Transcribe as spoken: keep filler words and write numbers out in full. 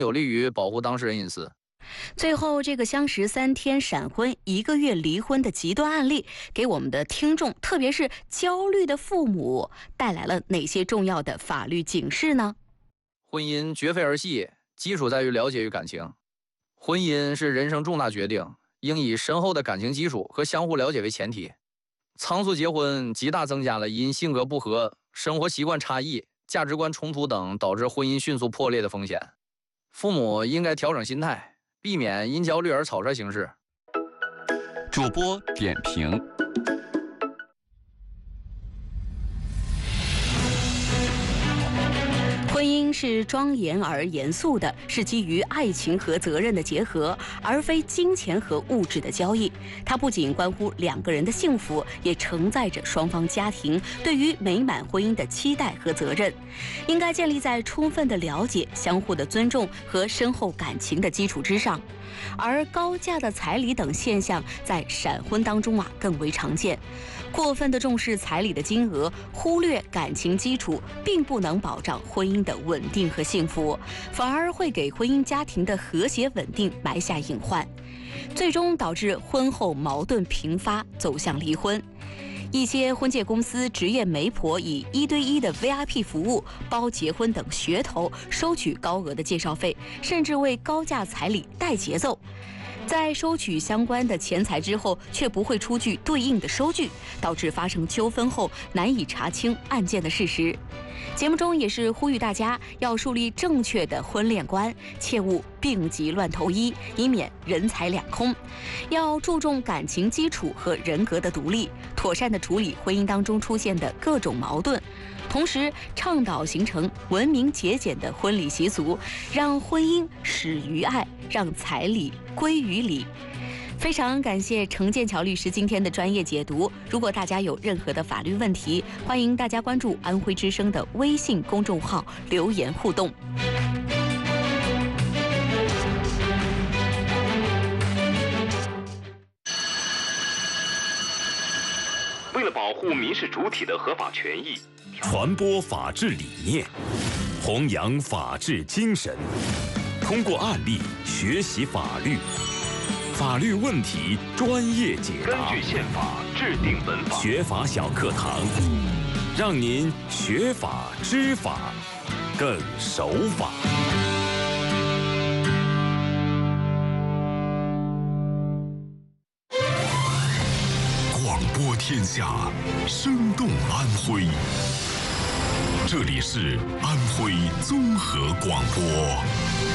有利于保护当事人隐私。 最后，这个相识三天闪婚、一个月离婚的极端案例，给我们的听众，特别是焦虑的父母，带来了哪些重要的法律警示呢？ 婚姻绝非儿戏，基础在于了解与感情。婚姻是人生重大决定，应以深厚的感情基础和相互了解为前提。仓促结婚极大增加了因性格不合、生活习惯差异、价值观冲突等导致婚姻迅速破裂的风险。父母应该调整心态，避免因焦虑而草率行事。 主播点评。 婚姻是庄严而严肃的，是基于爱情和责任的结合，而非金钱和物质的交易。它不仅关乎两个人的幸福，也承载着双方家庭对于美满婚姻的期待和责任。应该建立在充分的了解、相互的尊重和深厚感情的基础之上。而高价的彩礼等现象在闪婚当中啊更为常见。过分的重视彩礼的金额，忽略感情基础，并不能保障婚姻的稳定和幸福，反而会给婚姻家庭的和谐稳定埋下隐患，最终导致婚后矛盾频发，走向离婚。一些婚介公司职业媒婆以一对一的 V I P 服务、包结婚等噱头收取高额的介绍费，甚至为高价彩礼带节奏。在收取相关的钱财之后，却不会出具对应的收据，导致发生纠纷后难以查清案件的事实。节目中也是呼吁大家要树立正确的婚恋观，切勿病急乱投医，以免人财两空。要注重感情基础和人格的独立，妥善地处理婚姻当中出现的各种矛盾，同时倡导形成文明节俭的婚礼习俗，让婚姻始于爱，让彩礼归于礼。非常感谢程剑桥律师今天的专业解读。如果大家有任何的法律问题，欢迎大家关注安徽之声的微信公众号留言互动。 为了保护民事主体的合法权益， 传播法治理念，弘扬法治精神，通过案例学习法律。法律问题专业解答， 根据宪法制定本法。 学法小课堂，让您学法知法，更守法。 广播天下，生动安徽。这里是安徽综合广播。